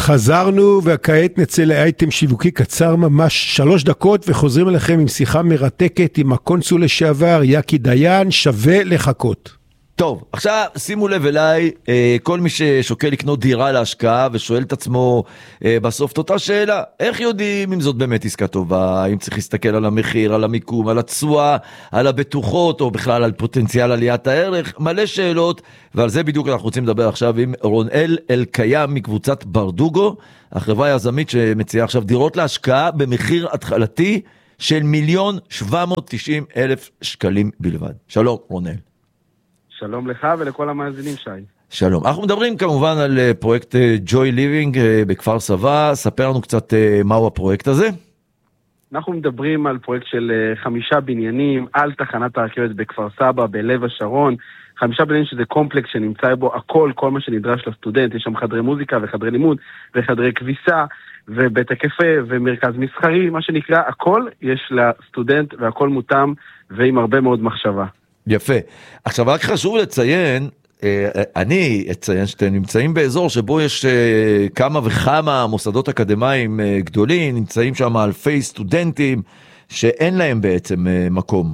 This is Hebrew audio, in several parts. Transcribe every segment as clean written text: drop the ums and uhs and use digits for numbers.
חזרנו וכעת נצא לאייטם שיווקי קצר ממש 3 דקות וחוזרים אליכם עם שיחה מרתקת עם הקונסול לשעבר יקי דיין. שווה לחכות. טוב, עכשיו שימו לב אליי, כל מי ששוקל לקנות דירה להשקעה ושואל את עצמו בסוף את אותה שאלה, איך יודעים אם זאת באמת עסקה טובה, אם צריך להסתכל על המחיר, על המיקום, על התשואה, על הבטוחות או בכלל על פוטנציאל עליית הערך, מלא שאלות, ועל זה בדיוק אנחנו רוצים לדבר עכשיו עם רונאל אלקיים מקבוצת ברדוגו, החברה היזמית שמציעה עכשיו דירות להשקעה במחיר התחלתי של 1,790,000 שקלים בלבד. שלום רונאל. שלום לך ולכל המאזינים שי. שלום. אנחנו מדברים כמובן על פרויקט ג'וי ליבינג בכפר סבא. ספר לנו קצת מהו הפרויקט הזה. אנחנו מדברים על פרויקט של 5 בניינים על תחנת הרכבת בכפר סבא, בלב השרון. 5 בניינים שזה קומפלקס שנמצא בו הכל, כל מה שנדרש לסטודנט. יש שם חדרי מוזיקה וחדרי לימוד וחדרי כביסה ובית הקפה ומרכז מסחרי, מה שנקרא, הכל יש לסטודנט והכל מותאם ועם הרבה מאוד מחשבה. יפה. עכשיו רק חשוב לציין, אני אציין שאתם נמצאים באזור שבו יש כמה וכמה מוסדות אקדמיים גדולים, נמצאים שם אלפי סטודנטים שאין להם בעצם מקום.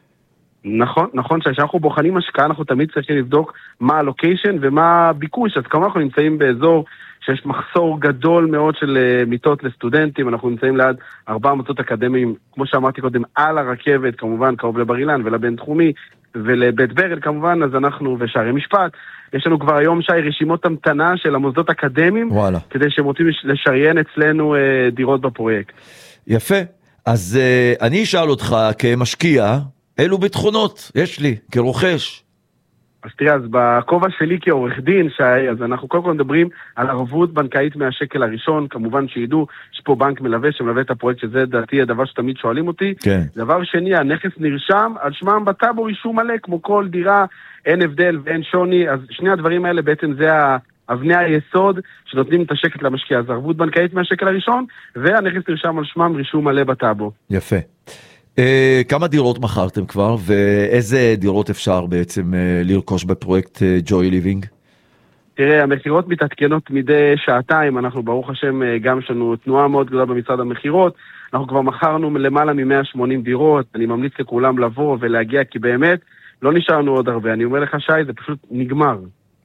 נכון, נכון, כשאנחנו בוחנים השקעה אנחנו תמיד צריכים לבדוק מה הלוקיישן ומה הביקוש, אז כמובן אנחנו נמצאים באזור שיש מחסור גדול מאוד של מיטות לסטודנטים, אנחנו נמצאים ליד 4 מוסדות אקדמיים, כמו שאמרתי קודם, על הרכבת, כמובן קרוב לבר אילן ולבין תחומי, ולבית ברל כמובן, אז אנחנו ושערי משפט, יש לנו כבר היום שי רשימות המתנה של המוסדות אקדמיים, כדי שהם רוצים לשריין אצלנו דירות בפרויקט. יפה, אז אני אשאל אותך כמשקיע, אילו ביטחונות יש לי כרוכש? אז תראה, אז בכובע שלי כעורך דין, שי, אז אנחנו קודם כל מדברים על ערבות בנקאית מהשקל הראשון, כמובן שידעו, יש פה בנק מלווה שמלווה את הפרויקט, שזה דעתי הדבר שתמיד שואלים אותי. כן. דבר שני, הנכס נרשם על שמם בטאבו רישום מלא, כמו כל דירה, אין הבדל ואין שוני, אז שני הדברים האלה בעצם זה אבני היסוד שנותנים את השקט למשקיע, אז ערבות בנקאית מהשקל הראשון, והנכס נרשם על שמם רישום מלא בטאבו. יפה. כמה דירות מכרתם כבר, ואיזה דירות אפשר בעצם לרכוש בפרויקט ג'וי ליבינג? תראה, המחירות מתעדכנות מדי שעתיים, אנחנו ברוך השם גם יש לנו תנועה מאוד גדולה במשרד המחירות, אנחנו כבר מכרנו למעלה מ-180 דירות, אני ממליץ לכולם לבוא ולהגיע, כי באמת לא נשארנו עוד הרבה, אני אומר לך שי, זה פשוט נגמר.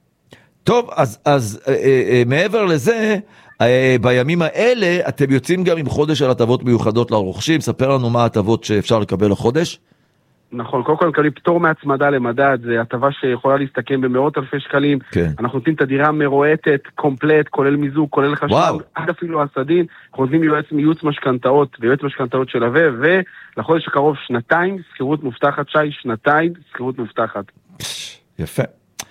טוב, אז מעבר לזה, בימים האלה אתם יוצאים גם עם חודש של הטבות מיוחדות לרוכשים, ספר לנו מה ההטבות שאפשר לקבל לחודש. נכון, קודם כל מקבלים פטור מהצמדה למדד, זה הטבה שיכולה להסתכם במאות אלפי שקלים, כן. אנחנו נותנים את הדירה מרועטת, קומפלט, כולל מיזוג, כולל חשמל, עד אפילו הסדין, אנחנו נותנים ייעוץ משכנתאות, ויועץ משכנתאות שלווה, ולחודש הקרוב 2 שכירות מובטחת, שי, 2 שכירות מובטחת. יפה.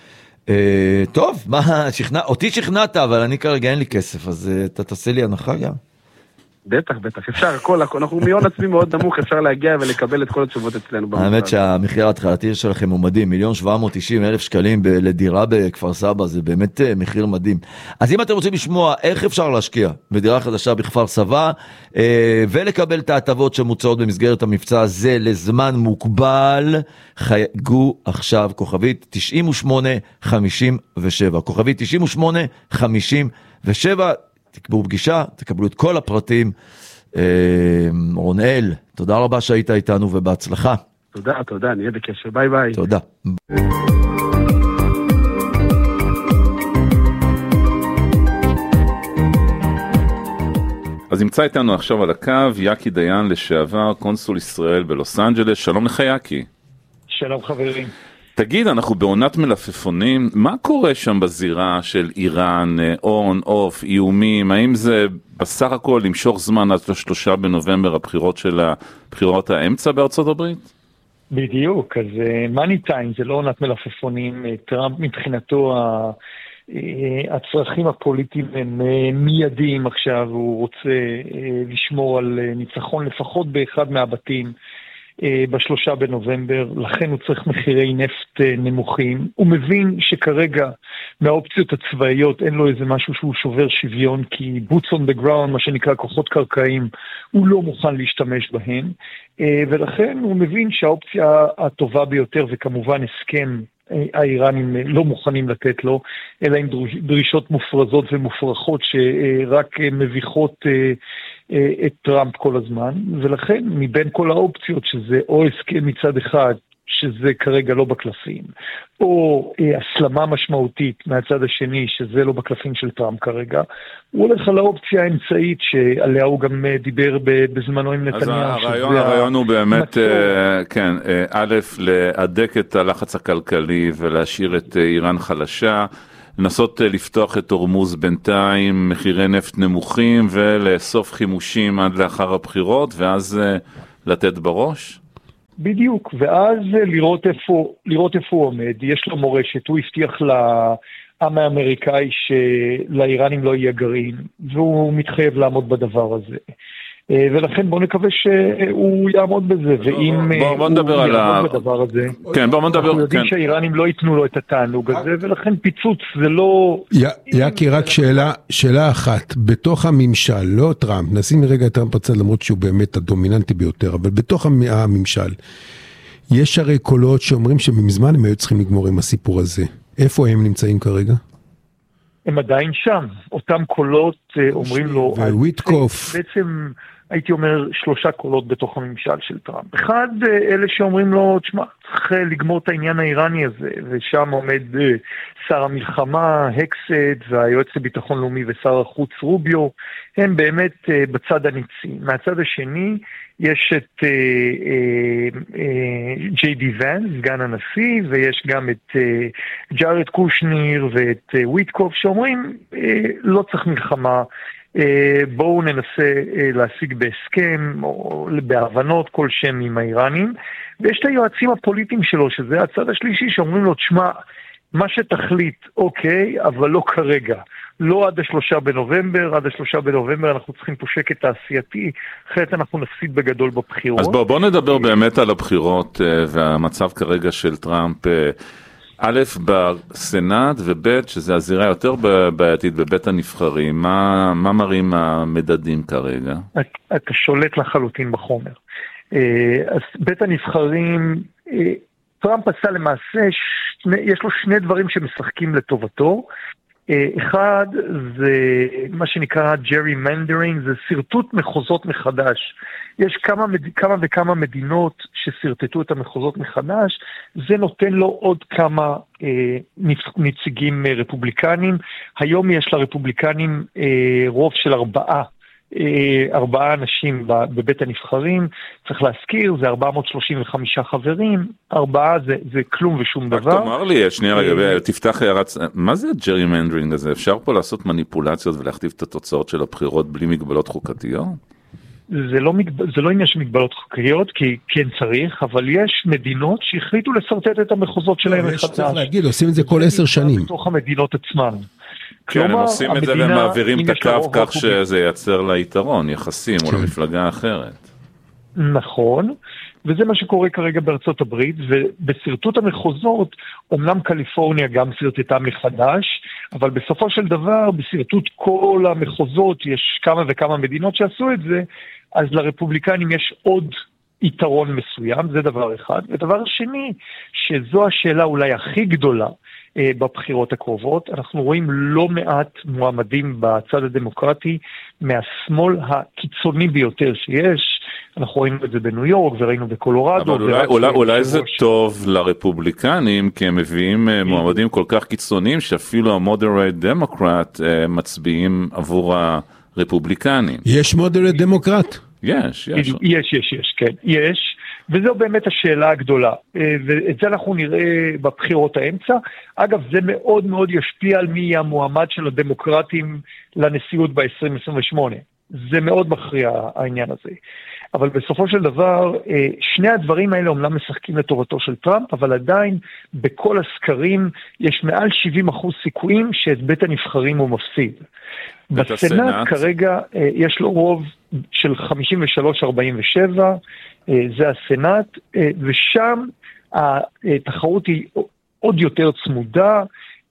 טוב, אותי שכנעת, אבל אני כרגע אין לי כסף, אז אתה תעשה לי הנחה גם. בטח, אפשר, אנחנו מיון עצמי מאוד נמוך, אפשר להגיע ולקבל את כל התשובות אצלנו. האמת שהמחיר ההתחלתי שלכם הוא מדהים, 1,790,000 שקלים לדירה בכפר סבא, זה באמת מחיר מדהים. אז אם אתם רוצים לשמוע איך אפשר להשקיע בדירה חדשה בכפר סבא, ולקבל את ההטבות שמוצעות במסגרת המבצע הזה לזמן מוגבל, חייגו עכשיו, כוכבית 9857, כוכבית 9857, תקבלו פגישה, תקבלו את כל הפרטים. רונאל, תודה רבה שהיית איתנו ובהצלחה. תודה, נהיה בקשר, ביי ביי. תודה. אז נמצא איתנו עכשיו על הקו יקי דיין לשעבר, קונסול ישראל בלוס אנג'לס. שלום לך יקי. שלום חברים. תגיד, אנחנו בעונת מלפפונים, מה קורה שם בזירה של איראן, און, אוף, איומים, האם זה בסך הכל למשוך זמן עד 3 בנובמבר הבחירות האמצע בארצות הברית? בדיוק, אז מאני טיים זה לא עונת מלפפונים, טראמפ מבחינתו הצרכים הפוליטיים הם מיידיים עכשיו, הוא רוצה לשמור על ניצחון לפחות באחד מהבתים, ב3 בנובמבר, לכן הוא צריך מחירי נפט נמוכים. הוא מבין שכרגע מהאופציות הצבאיות אין לו איזה משהו שהוא שובר שוויון, כי boots on the ground, מה שנקרא כוחות קרקעיים, הוא לא מוכן להשתמש בהם, ולכן הוא מבין שהאופציה הטובה ביותר זה כמובן הסכם האיראנים לא מוכנים לתת לו, אלא עם דרישות מופרזות ומופרכות שרק מביכות את טראמפ כל הזמן, ולכן מבין כל האופציות שזה או הסכם מצד אחד, שזה כרגע לא בקלפים, או הסלמה משמעותית מהצד השני, שזה לא בקלפים של טראמפ כרגע, הוא הולך על האופציה האמצעית שעליה הוא גם דיבר בזמנו עם נתניהו. אז הרעיון הוא באמת, כן, א', להדק את הלחץ הכלכלי ולהשאיר את איראן חלשה, לנסות לפתוח את הורמוז בינתיים, מחירי נפט נמוכים, ולאסוף חימושים עד לאחר הבחירות, ואז לתת בראש? בדיוק, ואז לראות איפה הוא עומד. יש לו מורשת, הוא הבטיח לעם האמריקאי שלאיראנים לא יהיה גרעין, והוא מתחייב לעמוד בדבר הזה. ולכן בוא נקווה שהוא יעמוד בזה, ואם הוא יעמוד בדבר הזה, אנחנו יודעים שהאיראנים לא ייתנו לו את התענוג הזה, ולכן פיצוץ זה לא... יקי, רק שאלה אחת, בתוך הממשל, לא טראמפ, נשים רגע את טראמפ בצד, למרות שהוא באמת הדומיננטי ביותר, אבל בתוך הממשל, יש הרי קולות שאומרים שמזמן הם היו צריכים לגמור עם הסיפור הזה. איפה הם נמצאים כרגע? הם עדיין שם, אותם קולות אומרים לו... וויטקוף. בעצם הייתי אומר 3 קולות בתוך הממשל של טראמפ. אחד, אלה שאומרים לו, תשמע, צריך לגמור את העניין האיראני הזה, ושם עומד שר המלחמה, הקסט, והיועץ לביטחון לאומי ושר החוץ רוביו, הם באמת בצד הניצי. מהצד השני, יש את ג'יי די ונס, סגן הנשיא, ויש גם את ג'ארד קושניר ואת וויטקוף, שאומרים, לא צריך מלחמה, בואו ננסה להשיג בהסכם או בהבנות כלשהם עם האיראנים, ויש את היועצים הפוליטיים שלו, שזה הצד השלישי, שאומרים לו, תשמע, מה שתחליט, אוקיי, אבל לא כרגע. לא עד 3 בנובמבר, עד 3 בנובמבר אנחנו צריכים פה שקט תעשייתי, אחרת אנחנו נפסיד בגדול בבחירות. אז בוא נדבר באמת על הבחירות והמצב כרגע של טראמפ, א', בסנאט וב', שזה הזירה יותר בעייתית בבית הנבחרים, מה מראים המדדים כרגע? אתה שולט לחלוטין בחומר. אז בית הנבחרים, טראמפ עשה למעשה, יש לו 2 דברים שמשחקים לטובתו, אחד זה מה שנקרא gerrymandering, זה סרטוט מחוזות מחדש. יש כמה וכמה מדינות שסרטטו את המחוזות מחדש, זה נותן לו עוד כמה נציגים רפובליקנים. היום יש לרפובליקנים רוב של 4 אנשים בבית הנבחרים, צריך להזכיר, זה 435 חברים, 4 זה כלום ושום דבר. רק תאמר לי, שנייה רגע, תפתח הערת, מה זה הג'רימנדרינג הזה? אפשר פה לעשות מניפולציות ולהכתיב את התוצאות של הבחירות בלי מגבלות חוקתיות? זה לא עניין של מגבלות חוקיות, כי כן צריך, אבל יש מדינות שהחליטו לסרטט את המחוזות שלהם מחדש. צריך להגיד, עושים את זה כל 10 שנים. בתוך המדינות עצמן. כן, הם עושים את זה ומעבירים את הקו כך שזה ייצר לה יתרון, יחסים, או למפלגה אחרת. נכון, וזה מה שקורה כרגע בארצות הברית, ובסרטוט המחוזות, אומנם קליפורניה גם סרטטה מחדש, אבל בסופו של דבר, בסרטוט כל המחוזות, יש כמה וכמה מדינות שעשו את זה, אז לרפובליקנים יש עוד יתרון מסוים, זה דבר אחד. ודבר שני, שזו השאלה אולי הכי גדולה, בבחירות הקרובות, אנחנו רואים לא מעט מועמדים בצד הדמוקרטי מהשמאל הקיצוני ביותר שיש, אנחנו רואים את זה בניו יורק וראינו בקולורדו. אבל אולי זה טוב לרפובליקנים, כי הם מביאים מועמדים כל כך קיצוניים, שאפילו המודרט דמוקרט מצביעים עבור הרפובליקנים. יש מודרט דמוקרט? יש, כן, יש. וזו באמת השאלה הגדולה, ואת זה אנחנו נראה בבחירות האמצע. אגב, זה מאוד מאוד ישפיע על מי יהיה המועמד של הדמוקרטים לנשיאות ב-2028. זה מאוד מכריע העניין הזה. אבל בסופו של דבר, שני הדברים האלה אומנם משחקים לטובתו של טראמפ, אבל עדיין בכל הסקרים יש מעל 70% סיכויים שאת בית הנבחרים הוא מפסיד. בסנאט כרגע יש לו רוב של 53-47, זה הסנאט, ושם התחרות היא עוד יותר צמודה,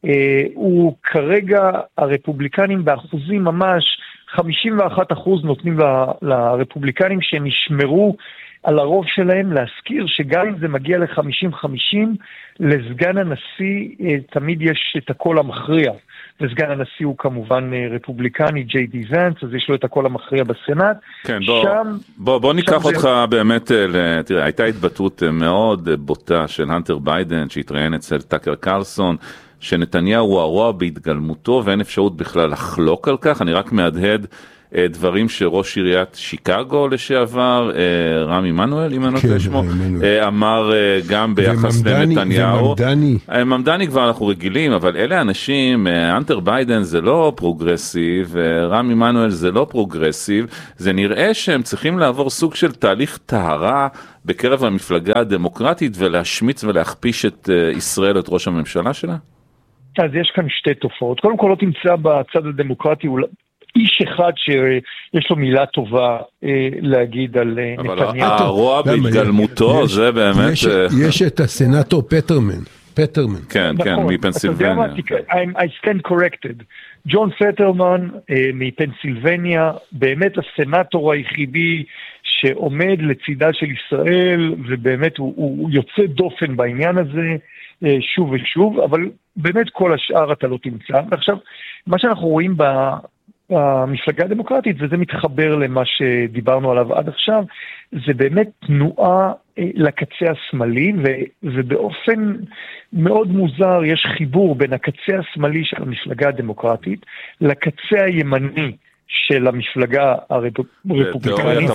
הוא כרגע הרפובליקנים באחוזים ממש 51% נותנים לרפובליקנים שהם ישמרו על הרוב שלהם, להזכיר שגם אם זה מגיע ל-50-50, לסגן הנשיא תמיד יש את הקול המכריע. וסגן הנשיא הוא כמובן רפובליקני, ג'יי די ונס, אז יש לו את הקול המכריע בסנאט. כן, בוא ניקח אותך באמת, תראה, הייתה התבטאות מאוד בוטה של הנטר ביידן, שהתראיין אצל טאקר קרלסון, שנתניהו הוא הרוע בהתגלמותו, ואין אפשרות בכלל לחלוק על כך. אני רק מהדהד דברים שראש עיריית שיקגו לשעבר, רם עמנואל, אם אני לא יודע שמו, אמר גם ביחס לנתניהו. ממדני כבר אנחנו רגילים, אבל אלה אנשים, הנטר ביידן זה לא פרוגרסיב, רם עמנואל זה לא פרוגרסיב, זה נראה שהם צריכים לעבור סוג של תהליך טהרה בקרב המפלגה הדמוקרטית, ולהשמיץ ולהכפיש את ישראל, את ראש הממשלה שלה? אז יש כאן שתי תופעות. קודם כל לא תמצא בצד הדמוקרטי איש אחד שיש לו מילה טובה להגיד על נתניהו. אבל הרוע בהתגלמותו זה באמת... יש את הסנאטור פטרמן. כן, כן, מפנסילבניה. I stand corrected. ג'ון פטרמן מפנסילבניה, באמת הסנאטור היחידי שעומד לצידה של ישראל, ובאמת הוא יוצא דופן בעניין הזה שוב ושוב, אבל באמת כל השאר אתה לא תמצא. ועכשיו, מה שאנחנו רואים במפלגה הדמוקרטית, וזה מתחבר למה שדיברנו עליו עד עכשיו, זה באמת תנועה לקצה השמאלי, ובאופן מאוד מוזר יש חיבור בין הקצה השמאלי של המפלגה הדמוקרטית, לקצה הימני של המפלגה הרפובליקנית,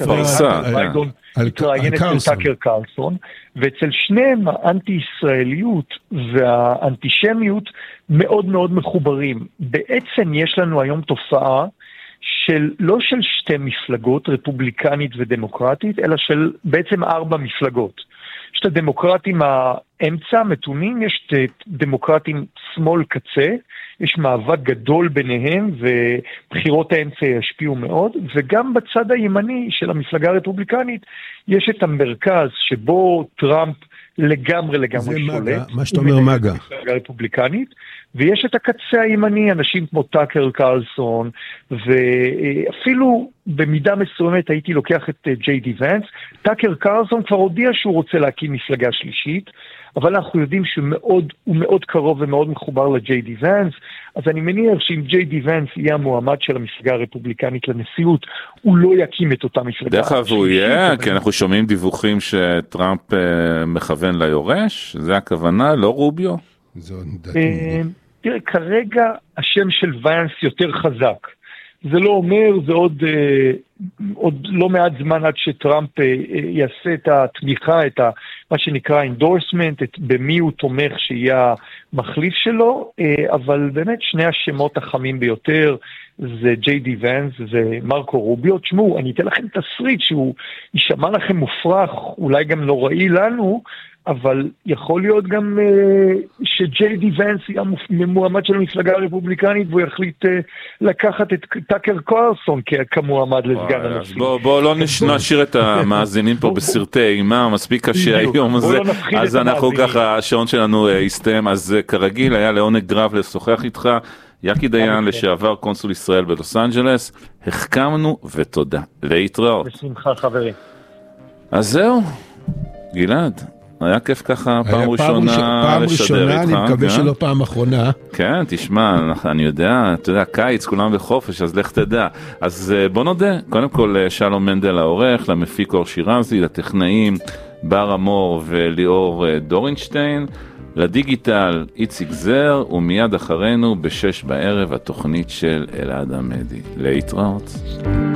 התראיין אצל טאקר קרלסון, ואצל שניהם האנטי-ישראליות והאנטישמיות מאוד מאוד מחוברים. בעצם יש לנו היום תופעה לא של שתי מפלגות, רפובליקנית ודמוקרטית, אלא של בעצם 4 מפלגות. יש את הדמוקרטים האמצע, מתונים, יש את דמוקרטים שמאל קצה, יש מאבק גדול ביניהם, ובחירות האמצע ישפיעו מאוד, וגם בצד הימני של המפלגה הרפובליקנית, יש את המרכז שבו טראמפ לגמרי שולט. מה שאתה אומר מגה. המפלגה הרפובליקנית, ויש את הקצה הימני, אנשים כמו טאקר קרלסון, ואפילו במידה מסוימת הייתי לוקח את ג'יי די ונס. טאקר קרלסון כבר הודיע שהוא רוצה להקים מפלגה שלישית, אבל אנחנו יודעים שהוא מאוד קרוב ומאוד מחובר לג'יי די ונס, אז אני מניח שאם ג'יי די ונס יהיה המועמד של המפלגה הרפובליקנית לנשיאות, הוא לא יקים את אותה מפלגה. דרך אגב הוא יהיה, כי אנחנו שומעים דיווחים שטראמפ מכוון ליורש, זה הכוונה, לא רוביו? תראה, כרגע השם של ונס יותר חזק. זה לא אומר, זה עוד לא מעט זמן עד שטראמפ יעשה את התמיכה, את מה שנקרא endorsement, במי הוא תומך שיהיה המחליף שלו, אבל באמת שני השמות החמים ביותר זה ג'יי די ונס ומרקו רוביו. תשמעו, אני אתן לכם תסריט שהוא יישמע לכם מופרך, אולי גם נוראי לנו, אבל יכול להיות גם שג'יי די ונס יהיה מועמד של המפלגה הרפובליקנית, והוא יחליט לקחת את טאקר קרלסון כמועמד לסגן הנשיא. בוא לא נשאיר את המאזינים פה בסרטי אימה, מספיק קשה היום הזה, אז אנחנו ככה, השעון שלנו הסתיים, אז כרגיל היה לעונג רב לשוחח איתך, יקי דיין, לשעבר קונסול ישראל בלוס אנג'לס, החכמנו ותודה, להתראות. בשמחה חברים. אז זהו, גלעד. היה כיף ככה פעם ראשונה לשדר איתך. אני מקווה שלא פעם אחרונה. כן, תשמע, אני יודע, אתה יודע, קיץ, כולם בחופש, אז לך תדע. אז בוא נודה, קודם כל שלום מנדל העורך, למפיק אור שירזי, לטכנאים בר אמור וליאור דורינשטיין, לדיגיטל איציק זר, ומיד אחרינו ב-6 בערב התוכנית של אלעד עמדי. להתראות.